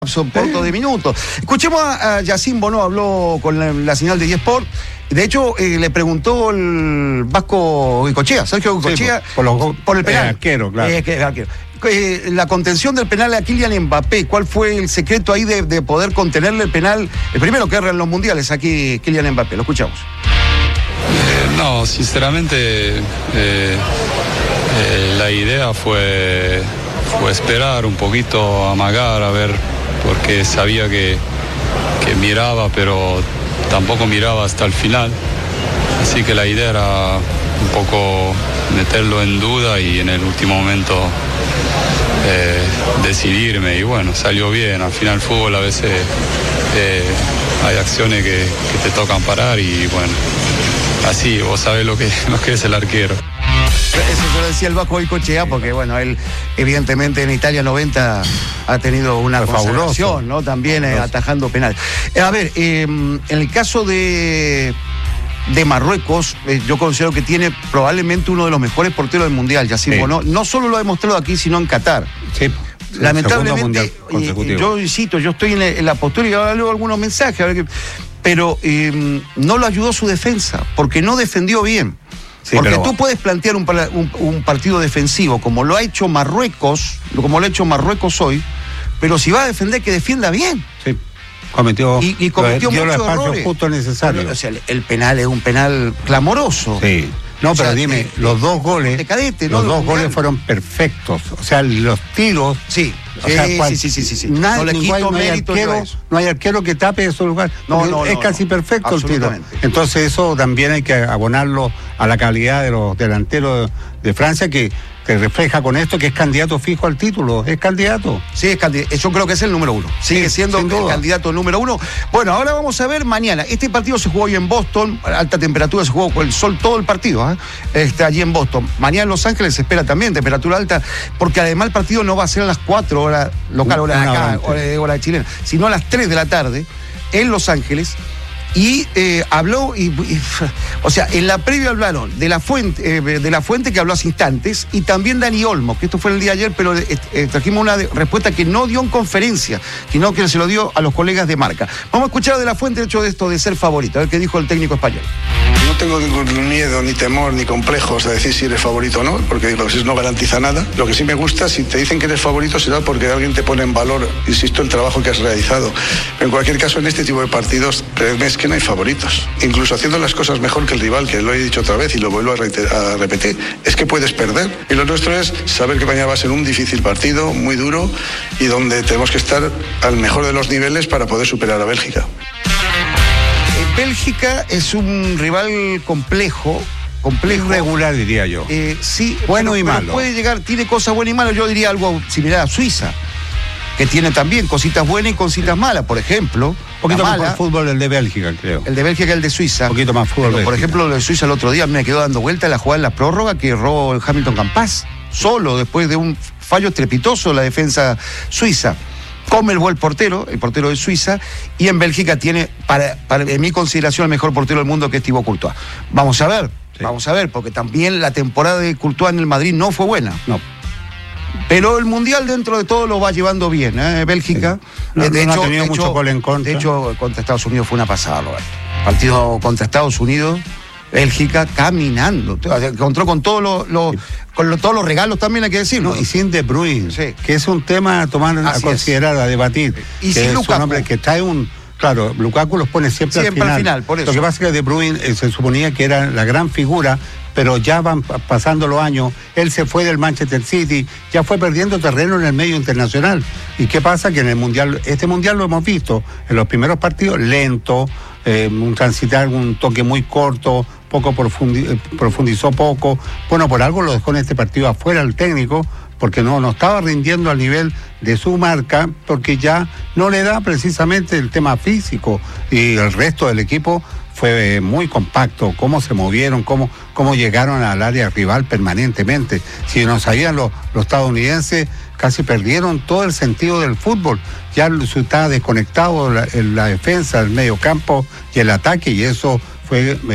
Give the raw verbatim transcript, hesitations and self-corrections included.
Son cortos de minutos. Escuchemos a, a Yacine Bonó, habló con la, la señal de eSport. De hecho, eh, le preguntó el Vasco Goicoechea, Sergio Goicoechea, sí, por, por, los, por el penal. Eh, arquero, claro. Eh, que, arquero. Eh, la contención del penal a Kylian Mbappé, ¿cuál fue el secreto ahí de, de poder contenerle el penal? El primero que erra en los mundiales, aquí Kylian Mbappé. Lo escuchamos. Eh, no, sinceramente, eh, eh, la idea fue, fue esperar un poquito, amagar, a ver, porque sabía que, que miraba, pero tampoco miraba hasta el final. Así que la idea era un poco meterlo en duda y en el último momento eh, decidirme. Y bueno, salió bien. Al final el fútbol a veces eh, hay acciones que, que te tocan parar y bueno, así vos sabés lo que, lo que es el arquero. Eso se lo decía el Vasco Goicoechea, porque bueno, él evidentemente en Italia noventa ha tenido una consagración, ¿no? También eh, atajando penal. Eh, a ver, eh, en el caso de, de Marruecos, eh, yo considero que tiene probablemente uno de los mejores porteros del Mundial, Yacine sí. Bonó. No solo lo ha demostrado aquí, sino en Qatar. Sí. Lamentablemente, y, yo insisto, yo estoy en la, en la postura y ahora leo algunos mensajes, a ver qué, pero eh, no lo ayudó su defensa, porque no defendió bien. Sí, porque pero... tú puedes plantear un, un, un partido defensivo como lo ha hecho Marruecos, como lo ha hecho Marruecos hoy, pero si va a defender, que defienda bien. Sí, cometió, y, y cometió dio muchos los errores. Justo necesario. O sea, el, el penal es un penal clamoroso. Sí. No, o pero sea, dime, de, los dos goles, de cadete, los ¿no? dos goles fueron perfectos. O sea, los tiros. Sí, o sea, sí, cual, sí, sí, sí, sí. Nada, no, le quito no, hay arquero, no hay arquero que tape esos lugares. No, no, es no, casi no, perfecto el tiro. Entonces, eso también hay que abonarlo a la calidad de los delanteros de, de Francia, que, que refleja con esto que es candidato fijo al título. Es candidato. Sí, es candidato. Yo creo que es el número uno. Sigue sí, siendo el candidato número uno. Bueno, ahora vamos a ver mañana. Este partido se jugó hoy en Boston, alta temperatura, se jugó con el sol todo el partido, ¿eh? Está allí en Boston. Mañana en Los Ángeles se espera también temperatura alta, porque además el partido no va a ser a las cuatro horas local, hora de acá, hora de, hora de chilena, sino a las tres de la tarde en Los Ángeles. Y eh, habló, y, y, o sea, en la previa hablaron de la fuente, eh, de la fuente que habló hace instantes, y también Dani Olmo, que esto fue el día de ayer, pero eh, eh, trajimos una de, respuesta que no dio en conferencia, sino que se lo dio a los colegas de Marca. Vamos a escuchar de la fuente el hecho de esto de ser favorito, a ver qué dijo el técnico español. No tengo ningún miedo, ni temor, ni complejos a decir si eres favorito o no, porque lo que sí no garantiza nada. Lo que sí me gusta, si te dicen que eres favorito, será porque alguien te pone en valor, insisto, el trabajo que has realizado. Pero en cualquier caso, en este tipo de partidos, créeme, es que no hay favoritos. Incluso haciendo las cosas mejor que el rival, que lo he dicho otra vez y lo vuelvo a, reiter- a repetir, es que puedes perder. Y lo nuestro es saber que mañana va a ser un difícil partido, muy duro, y donde tenemos que estar al mejor de los niveles para poder superar a Bélgica. Bélgica es un rival complejo, complejo. Irregular, diría yo. Eh, sí, bueno pero, y malo. Pero puede llegar, tiene cosas buenas y malas. Yo diría algo similar a Suiza, que tiene también cositas buenas y cositas malas. Por ejemplo, un poquito más mejor fútbol el de Bélgica, creo. El de Bélgica que el de Suiza. Un poquito más fútbol. Pero, por ejemplo, lo de Suiza el otro día me quedó dando vuelta la jugada en la prórroga que erró el Hamilton Campas, solo después de un fallo estrepitoso de la defensa suiza. Come el buen portero, el portero de Suiza, y en Bélgica tiene, para, para en mi consideración, el mejor portero del mundo, que es Thibaut Courtois. Vamos a ver, sí. vamos a ver, porque también la temporada de Courtois en el Madrid no fue buena. No. Pero el Mundial dentro de todo lo va llevando bien, ¿eh? Bélgica. Sí. No, de, no hecho, ha tenido de, mucho hecho, gol en contra. de hecho, contra Estados Unidos fue una pasada, Roberto. Partido contra Estados Unidos, Bélgica caminando. Encontró con todos los... Lo, sí. Con lo, todos los regalos también hay que decirlo. No, y sin De Bruyne, sí. que es un tema a tomar, Así a considerar, es. a debatir. Y que sin es Lukaku. un hombre que trae un... Claro, Lukaku los pone siempre, siempre al final. al final por eso. Lo que pasa es que De Bruyne eh, se suponía que era la gran figura, pero ya van pasando los años. Él se fue del Manchester City, ya fue perdiendo terreno en el medio internacional. ¿Y qué pasa? Que en el Mundial, este Mundial lo hemos visto, en los primeros partidos, lento, eh, un transitar, un toque muy corto, poco profundi- profundizó poco. Bueno, por algo lo dejó en este partido afuera el técnico, porque no, no estaba rindiendo al nivel de su marca, porque ya no le da precisamente el tema físico, y el resto del equipo fue muy compacto, cómo se movieron, cómo, cómo llegaron al área rival permanentemente. Si no sabían los, los estadounidenses, casi perdieron todo el sentido del fútbol. Ya estaba desconectado la, la defensa, el medio campo y el ataque, y eso fue